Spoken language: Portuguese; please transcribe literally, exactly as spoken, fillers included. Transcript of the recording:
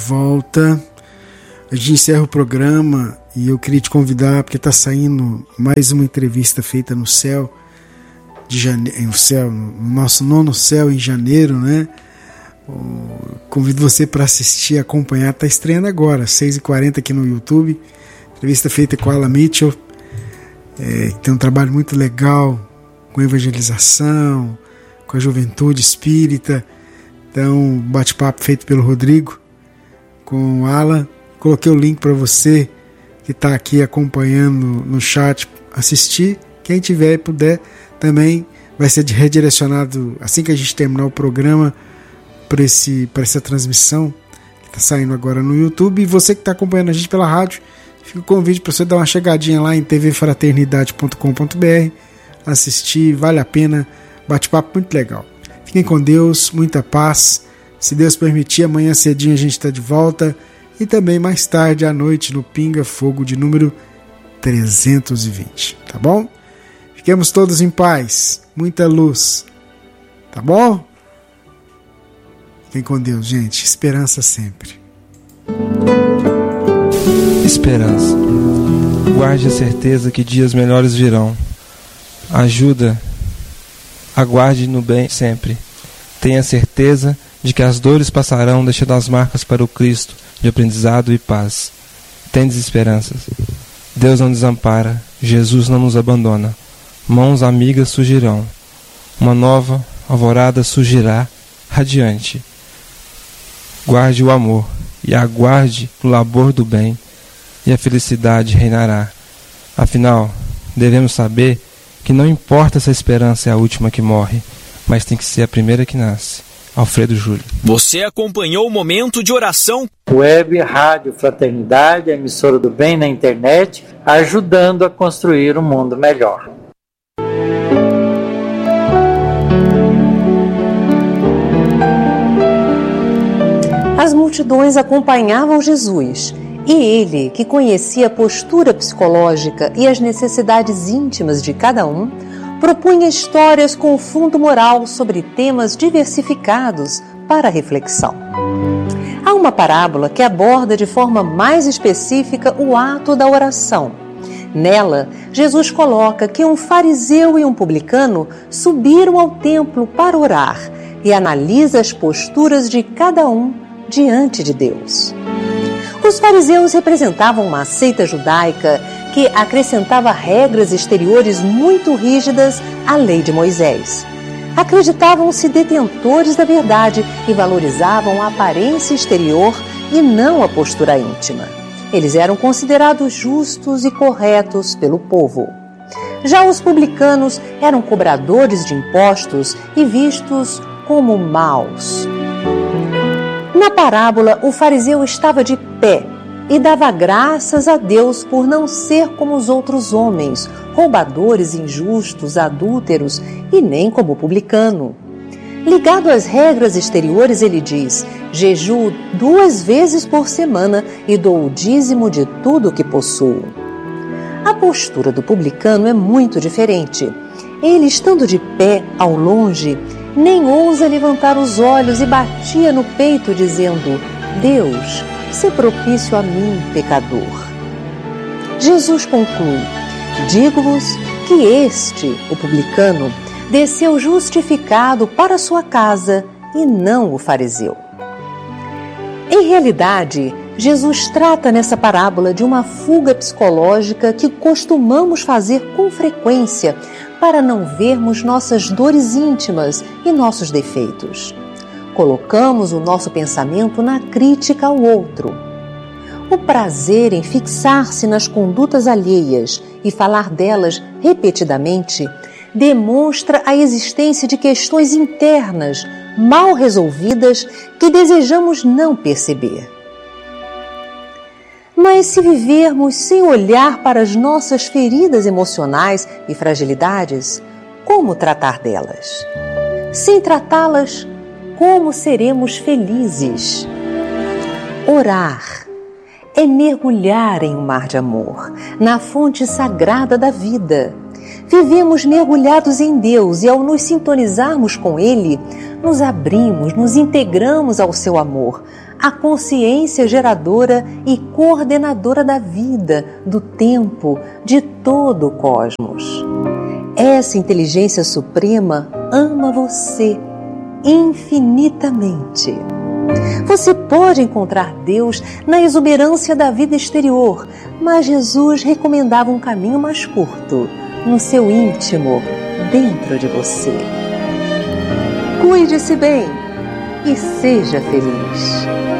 Volta, a gente encerra o programa e eu queria te convidar, porque está saindo mais uma entrevista feita no céu, de janeiro, no céu, no nosso nono céu em janeiro, né? Convido você para assistir, acompanhar, está estreando agora, seis e quarenta aqui no YouTube, entrevista feita com a Ala Mitchell, é, que tem um trabalho muito legal com evangelização, com a juventude espírita. Então, bate-papo feito pelo Rodrigo com o Ala. Coloquei o link para você que está aqui acompanhando no chat assistir. Quem tiver e puder também vai ser redirecionado assim que a gente terminar o programa para esse, para essa transmissão que está saindo agora no YouTube. E você que está acompanhando a gente pela rádio, fica o convite para você dar uma chegadinha lá em t v fraternidade ponto com ponto b r, assistir, vale a pena, bate-papo muito legal. Fiquem com Deus, muita paz. Se Deus permitir, amanhã cedinho a gente está de volta. E também mais tarde à noite no Pinga Fogo de número trezentos e vinte. Tá bom? Fiquemos todos em paz. Muita luz. Tá bom? Fiquem com Deus, gente. Esperança sempre. Esperança. Guarde a certeza que dias melhores virão. Ajuda. Aguarde no bem sempre. Tenha certeza de que as dores passarão, deixando as marcas para o Cristo de aprendizado e paz. Tendes esperanças. Deus não desampara, Jesus não nos abandona. Mãos amigas surgirão. Uma nova alvorada surgirá radiante. Guarde o amor e aguarde o labor do bem, e a felicidade reinará. Afinal, devemos saber que não importa se a esperança é a última que morre, mas tem que ser a primeira que nasce. Alfredo Júlio. Você acompanhou o Momento de Oração? Web Rádio Fraternidade, a emissora do bem na internet, ajudando a construir um mundo melhor. As multidões acompanhavam Jesus, e ele, que conhecia a postura psicológica e as necessidades íntimas de cada um, propunha histórias com fundo moral sobre temas diversificados para reflexão. Há uma parábola que aborda de forma mais específica o ato da oração. Nela, Jesus coloca que um fariseu e um publicano subiram ao templo para orar e analisa as posturas de cada um diante de Deus. Os fariseus representavam uma seita judaica que acrescentava regras exteriores muito rígidas à lei de Moisés. Acreditavam-se detentores da verdade e valorizavam a aparência exterior e não a postura íntima. Eles eram considerados justos e corretos pelo povo. Já os publicanos eram cobradores de impostos e vistos como maus. Na parábola, o fariseu estava de pé e dava graças a Deus por não ser como os outros homens, roubadores, injustos, adúlteros e nem como o publicano. Ligado às regras exteriores, ele diz: jejuo duas vezes por semana e dou o dízimo de tudo o que possuo. A postura do publicano é muito diferente. Ele, estando de pé ao longe, nem ousa levantar os olhos e batia no peito dizendo: Deus, se propício a mim, pecador. Jesus conclui: digo-vos que este, o publicano, desceu justificado para sua casa e não o fariseu. Em realidade, Jesus trata nessa parábola de uma fuga psicológica que costumamos fazer com frequência para não vermos nossas dores íntimas e nossos defeitos. Colocamos o nosso pensamento na crítica ao outro. O prazer em fixar-se nas condutas alheias e falar delas repetidamente demonstra a existência de questões internas mal resolvidas que desejamos não perceber. Mas se vivermos sem olhar para as nossas feridas emocionais e fragilidades, como tratar delas? Sem tratá-las, como seremos felizes? Orar é mergulhar em um mar de amor, na fonte sagrada da vida. Vivemos mergulhados em Deus e, ao nos sintonizarmos com Ele, nos abrimos, nos integramos ao seu amor, a consciência geradora e coordenadora da vida, do tempo, de todo o cosmos. Essa inteligência suprema ama você infinitamente. Você pode encontrar Deus na exuberância da vida exterior, mas Jesus recomendava um caminho mais curto, no seu íntimo, dentro de você. Cuide-se bem e seja feliz.